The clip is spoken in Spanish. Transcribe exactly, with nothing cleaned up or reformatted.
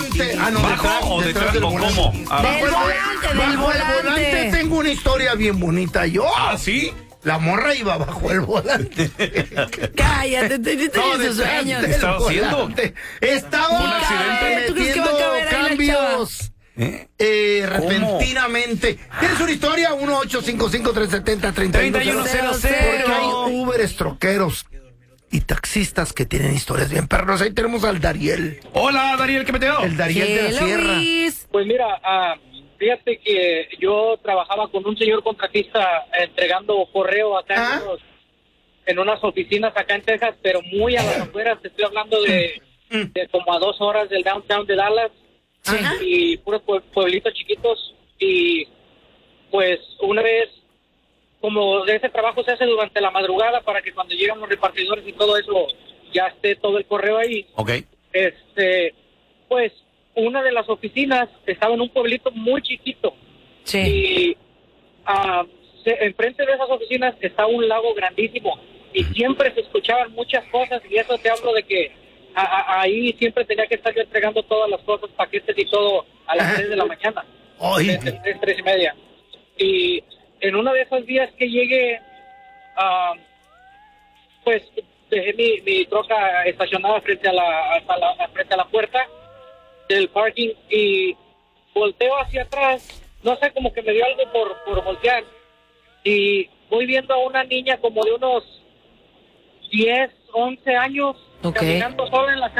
volante. Ah, no, ¿Bajo detrás, o detrás detrás del o volante. cómo? Del Abajo. volante, del Bajo el volante. volante tengo una historia bien bonita. Yo. Ah, ¿sí? La morra iba bajo el volante. Cállate, te hiciste No, en sus detrás sueños. del ¿Qué estaba haciendo? volante. Estaba ¿Un accidente? ¿Tú crees que va a metiendo caber ahí la cambios. ¿Eh? Eh, ¿Cómo? repentinamente. ¿Tienes una historia? uno ocho cinco cinco, tres siete cero, tres uno cero cero. Porque hay Uber troqueros y taxistas que tienen historias bien perros. Ahí tenemos al Dariel. Hola, Dariel, ¿qué me te dio? El Dariel de la Hello, Sierra. Luis. Pues mira, ah, fíjate que yo trabajaba con un señor contratista entregando correo acá ¿Ah? en, unos- en unas oficinas acá en Texas, pero muy a las afueras. Te estoy hablando de, de como a dos horas del downtown de Dallas. Ajá. Y puros pue- pueblitos chiquitos. Y pues una vez, como de ese trabajo se hace durante la madrugada para que cuando llegan los repartidores y todo eso ya esté todo el correo ahí. Ok. Este, pues una de las oficinas estaba en un pueblito muy chiquito. Sí. Y ah, se- enfrente de esas oficinas está un lago grandísimo y siempre se escuchaban muchas cosas, y eso te hablo de que a- a- ahí siempre tenía que estar yo entregando todas las cosas, paquetes y todo a las Ajá. tres de la mañana. Ay. Tres, tres, tres y media. Y en uno de esos días que llegué, ah, pues dejé mi, mi troca estacionada frente a la, hasta la frente a la puerta del parking y volteo hacia atrás, no sé, como que me dio algo por, por voltear, y voy viendo a una niña como de unos diez, once años Ok. caminando sola en la